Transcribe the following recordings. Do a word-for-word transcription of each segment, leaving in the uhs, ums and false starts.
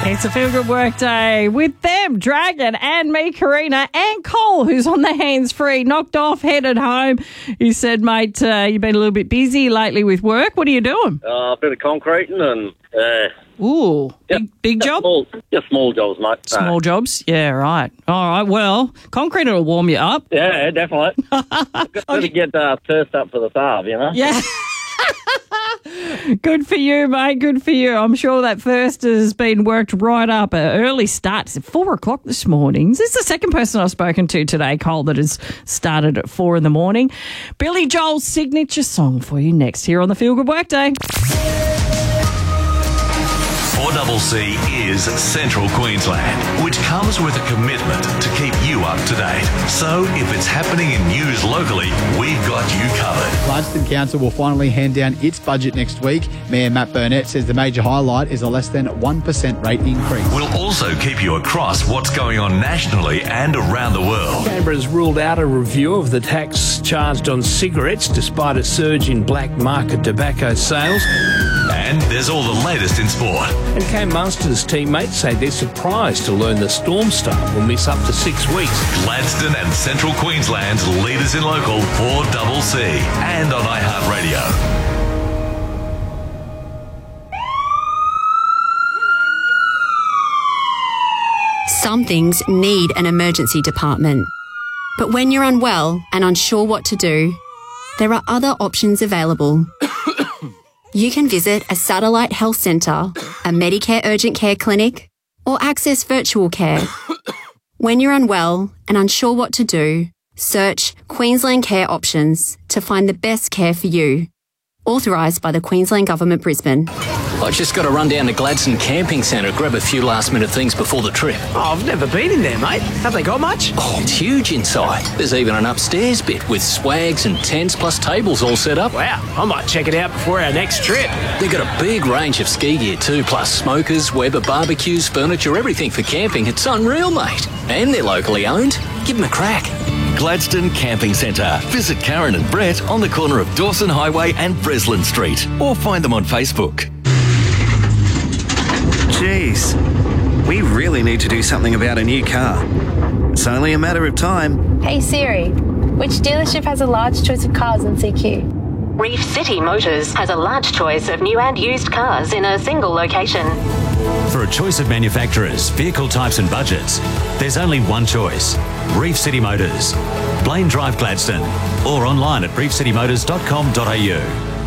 It's a feel-good work day with them, Dragon and me, Karina, and Cole, who's on the hands-free, knocked off, headed home. You said, mate, uh, you've been a little bit busy lately with work. What are you doing? Uh, a bit of concreting and... Uh, Ooh, yeah, big, big job? Small, just small jobs, mate. Small no. jobs? Yeah, right. All right, well, concrete will warm you up. Yeah, definitely. Got Okay. to get uh, thirst up for the starve, you know? Yeah. Good for you, mate. Good for you. I'm sure that first has been worked right up. An early start. It's at four o'clock this morning. This is the second person I've spoken to today, Cole, that has started at four in the morning. Billy Joel's signature song for you next here on the Feel Good Workday. four C C is Central Queensland, which comes with a commitment to keep you up to date. So if it's happening in news locally, we've got you covered. Gladstone Council will finally hand down its budget next week. Mayor Matt Burnett says the major highlight is a less than one percent rate increase. We'll also keep you across what's going on nationally and around the world. Canberra's ruled out a review of the tax charged on cigarettes despite a surge in black market tobacco sales. And there's all the latest in sport. And Cam Munster's teammates say they're surprised to learn the Storm Star will miss up to six weeks. Gladstone and Central Queensland's leaders in local four C C and on iHeartRadio. Some things need an emergency department. But when you're unwell and unsure what to do, there are other options available. You can visit a satellite health centre, a Medicare urgent care clinic, or access virtual care. When you're unwell and unsure what to do, search Queensland Care Options to find the best care for you. Authorised by the Queensland Government, Brisbane. I just got to run down to Gladstone Camping Centre, grab a few last-minute things before the trip. Oh, I've never been in there, mate. Have they got much? Oh, it's huge inside. There's even an upstairs bit with swags and tents plus tables all set up. Wow, I might check it out before our next trip. They've got a big range of ski gear too, plus smokers, Weber barbecues, furniture, everything for camping. It's unreal, mate. And they're locally owned. Give them a crack. Gladstone Camping Centre. Visit Karen and Brett on the corner of Dawson Highway and Breslin Street, or find them on Facebook. Jeez, we really need to do something about a new car. It's only a matter of time. Hey Siri, which dealership has a large choice of cars in C Q? Reef City Motors has a large choice of new and used cars in a single location. For a choice of manufacturers, vehicle types and budgets, there's only one choice. Reef City Motors. Blaine Drive, Gladstone. Or online at reef city motors dot com dot a u.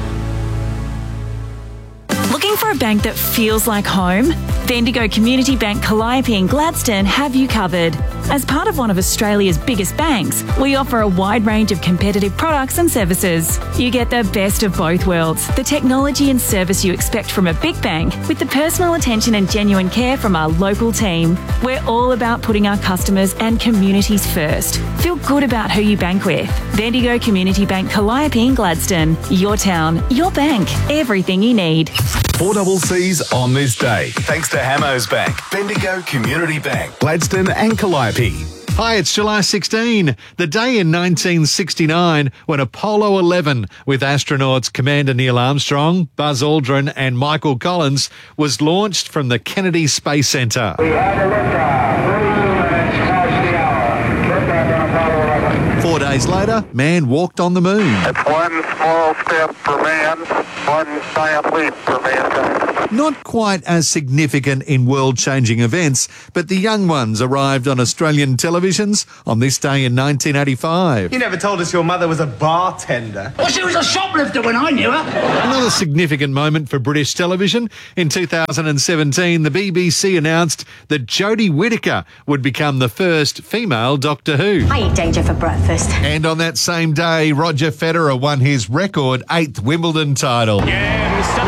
Looking for a bank that feels like home? The Indigo Community Bank Calliope in Gladstone have you covered. As part of one of Australia's biggest banks, we offer a wide range of competitive products and services. You get the best of both worlds, the technology and service you expect from a big bank, with the personal attention and genuine care from our local team. We're all about putting our customers and communities first. Feel good about who you bank with. The Indigo Community Bank Calliope in Gladstone. Your town, your bank, everything you need. four C C's on this day, thanks to Hamos Bank, Bendigo Community Bank, Gladstone and Calliope. Hi, it's July sixteenth, the day in nineteen sixty-nine when Apollo eleven with astronauts Commander Neil Armstrong, Buzz Aldrin and Michael Collins was launched from the Kennedy Space Center. We had a liftoff. Three minutes past the hour. Liftoff on Apollo eleven. Four days later, man walked on the moon. It's one small step for man, one giant leap for mankind. Not quite as significant in world-changing events, but the young ones arrived on Australian televisions on this day in nineteen eighty-five. You never told us your mother was a bartender. Well, she was a shoplifter when I knew her. Another significant moment for British television. In two thousand seventeen, the B B C announced that Jodie Whittaker would become the first female Doctor Who. I eat danger for breakfast. And on that same day, Roger Federer won his record eighth Wimbledon title. Yeah, Mister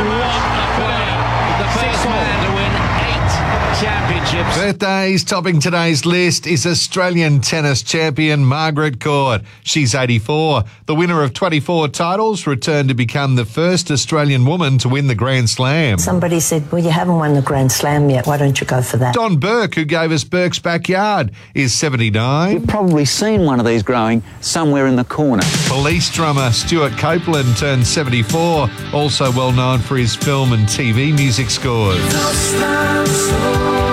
The first man to win eight championships. Birthdays topping today's list is Australian tennis champion Margaret Court. She's eighty-four. The winner of twenty-four titles returned to become the first Australian woman to win the Grand Slam. Somebody said, well, you haven't won the Grand Slam yet. Why don't you go for that? Don Burke, who gave us Burke's Backyard, is seventy-nine. You've probably seen one of these growing somewhere in the corner. Police drummer Stuart Copeland turned seventy-four, also well known for his film and T V music scores.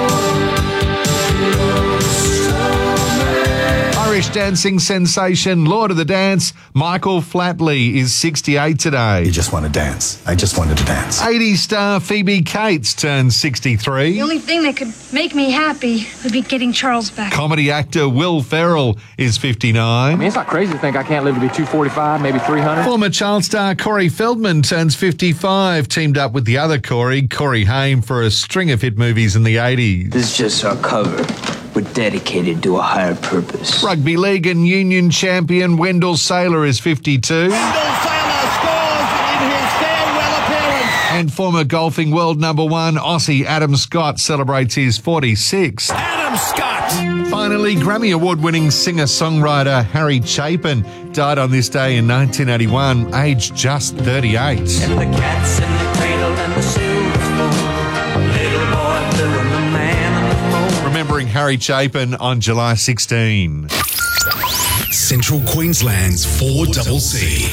British dancing sensation, Lord of the Dance, Michael Flatley is sixty-eight today. You just want to dance. I just wanted to dance. eighties star Phoebe Cates turns sixty-three. The only thing that could make me happy would be getting Charles back. Comedy actor Will Ferrell is fifty-nine. I mean, it's not crazy to think I can't live to be two forty-five, maybe three hundred. Former child star Corey Feldman turns fifty-five, teamed up with the other Corey, Corey Haim, for a string of hit movies in the eighties. This is just our cover. We're dedicated to a higher purpose. Rugby league and union champion Wendell Saylor is fifty-two. Wendell Saylor scores in his farewell appearance. And former golfing world number one Aussie Adam Scott celebrates his forty-sixth. Adam Scott. Finally, Grammy Award-winning singer-songwriter Harry Chapin died on this day in nineteen eighty-one, aged just thirty-eight. And the cats in the cradle and the silver spoon, little boy blue and the man on the moon. Remembering Harry Chapin on July sixteenth. Central Queensland's four C C.